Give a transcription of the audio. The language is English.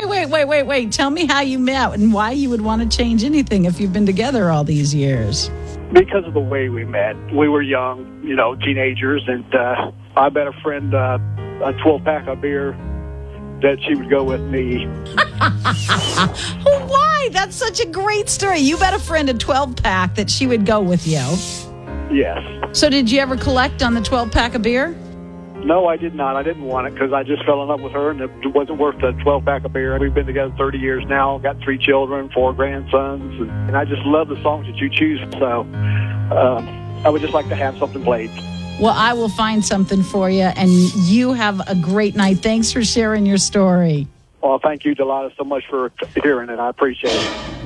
Wait. Tell me how you met and why you would want to change anything if you've been together all these years. Because of the way we met. We were young, teenagers, and I met a friend, a 12-pack of beer, that she would go with me. Why? That's such a great story. You met a friend, a 12-pack, that she would go with you. Yes. So did you ever collect on the 12-pack of beer? No, I did not. I didn't want it because I just fell in love with her, and it wasn't worth the 12-pack of beer. We've been together 30 years now, got 3 children, 4 grandsons, and I just love the songs that you choose. So I would just like to have something played. Well, I will find something for you, and you have a great night. Thanks for sharing your story. Well, thank you, Delilah, so much for hearing it. I appreciate it.